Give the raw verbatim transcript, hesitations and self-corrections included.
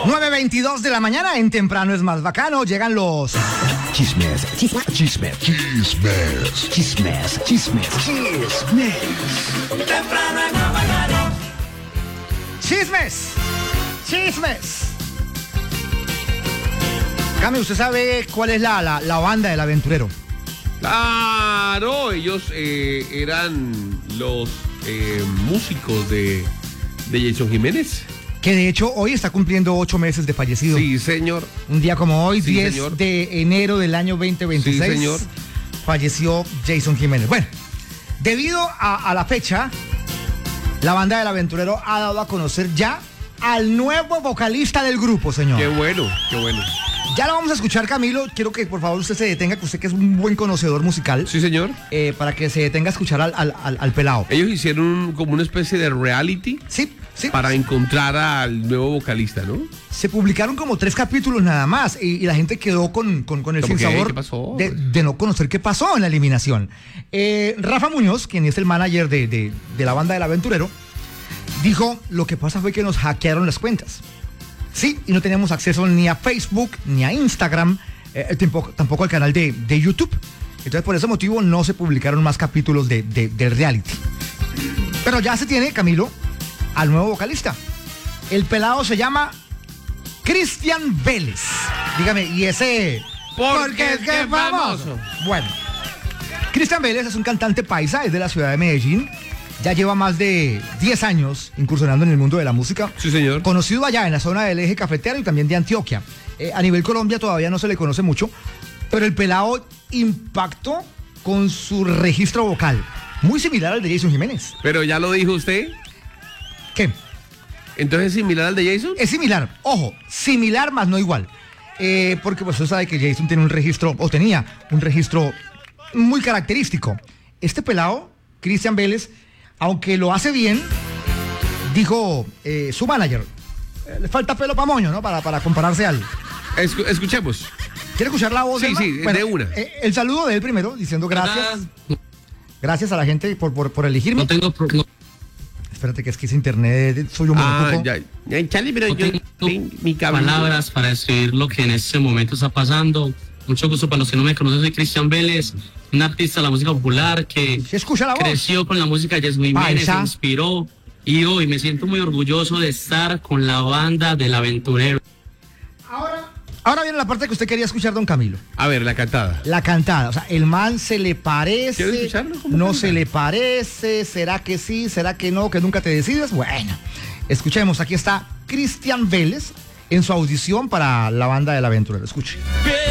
nueve veintidós de la mañana, en Temprano es más bacano, llegan los... Chismes, chismes, chismes, chismes, chismes, chismes, chismes. Temprano es más bacano. Chismes, chismes. Cami, ¿usted sabe cuál es la, la, la banda del aventurero? Claro, ellos eh, eran los eh, músicos de, de Jason Jiménez. Que de hecho hoy está cumpliendo ocho meses de fallecido. Sí, señor. Un día como hoy, Sí, diez señor. de enero del año veinte veintiséis, Sí, señor. falleció Jason Jiménez. Bueno, debido a, a la fecha, la banda del aventurero ha dado a conocer ya al nuevo vocalista del grupo, señor. Qué bueno, qué bueno. Ya lo vamos a escuchar, Camilo. Quiero que por favor usted se detenga, que usted que es un buen conocedor musical, Sí, señor. eh, para que se detenga a escuchar al, al, al, al pelado. Ellos hicieron un- como una especie de reality Sí, sí. para encontrar al nuevo vocalista, ¿no? Se publicaron como tres capítulos nada más y, y la gente quedó con, con, con el ¿Cómo qué? sinsabor ¿Qué pasó? de, de no conocer qué pasó en la eliminación. Eh, Rafa Muñoz, quien es el manager de, de, de la banda del aventurero, dijo, lo que pasa fue que nos hackearon las cuentas. Sí, y no teníamos acceso ni a Facebook, ni a Instagram, eh, tampoco, tampoco al canal de, de YouTube. Entonces, por ese motivo, no se publicaron más capítulos de, de, del reality. Pero ya se tiene, Camilo, al nuevo vocalista. El pelado se llama Cristian Vélez. Dígame, ¿y ese? Porque es que es famoso. Bueno, Cristian Vélez es un cantante paisa, es de la ciudad de Medellín. Ya lleva más de diez años incursionando en el mundo de la música. Sí, señor. Conocido allá en la zona del eje cafetero y también de Antioquia. Eh, a nivel Colombia todavía no se le conoce mucho, pero el pelado impactó con su registro vocal, muy similar al de Jason Jiménez. Pero ya lo dijo usted. ¿Qué? Entonces es similar al de Jason. Es similar, ojo, similar más no igual. Eh, porque pues usted sabe que Jason tiene un registro, o tenía un registro muy característico. Este pelado, Cristian Vélez, aunque lo hace bien, dijo eh, su manager, eh, le falta pelo pa' moño, ¿no? Para, para compararse al... Escu- escuchemos. ¿Quiere escuchar la voz? Sí, del man? sí, de una. eh, el saludo de él primero, diciendo gracias. Gracias a la gente por, por, por elegirme. No tengo pro- no, Espérate, que es que ese internet suyo muy Ah, poco. ya. Ya, Charlie, pero no yo tengo mi, mi cabello- palabras para describir lo que en este momento está pasando. Mucho gusto para los que no me conocen, soy Cristian Vélez, un artista de la música popular que ¿Se escucha la voz? creció con la música de Jason Jiménez, Paisa. se inspiró y hoy me siento muy orgulloso de estar con la banda del aventurero. Ahora, ahora viene la parte que usted quería escuchar, don Camilo. A ver, la cantada. La cantada, o sea, el man se le parece, ¿Quieres escucharlo? ¿Cómo no canta? se le parece, será que sí, será que no, que nunca te decides. Bueno, escuchemos, aquí está Cristian Vélez en su audición para la banda del aventurero. Escuche.